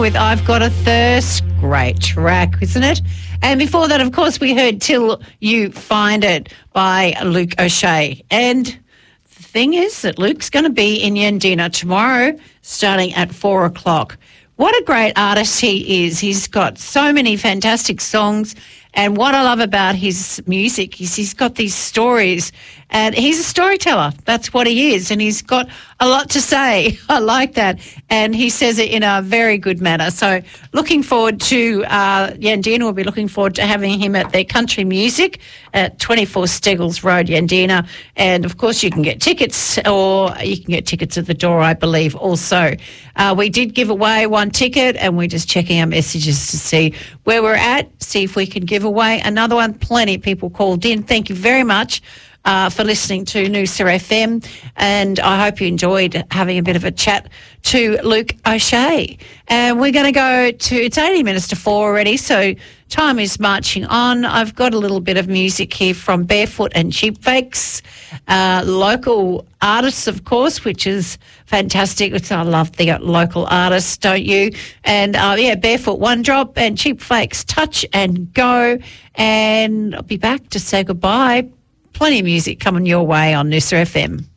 with I've Got a Thirst. Great track, isn't it? And before that, of course, we heard Till You Find It by Luke O'Shea. And the thing is that Luke's going to be in Yandina tomorrow starting at 4 o'clock. What a great artist he is. He's got so many fantastic songs. And what I love about his music is he's got these stories, and he's a storyteller. That's what he is, and he's got a lot to say. I like that, and he says it in a very good manner. So looking forward to Yandina. We'll be looking forward to having him at their country music at 24 Steggles Road, Yandina. And, of course, you can get tickets, or you can get tickets at the door, I believe, also. We did give away one ticket, and we're just checking our messages to see where we're at, see if we can give away another one. Plenty of people called in. Thank you very much for listening to Noosa FM, and I hope you enjoyed having a bit of a chat to Luke O'Shea. And we're going to go to, it's 80 minutes to 4 already, so time is marching on. I've got a little bit of music here from Barefoot and Cheap Fakes, local artists, of course, which is fantastic. I love the local artists, don't you? And, Barefoot One Drop and Cheap Fakes Touch and Go. And I'll be back to say goodbye. Plenty of music coming your way on Noosa FM.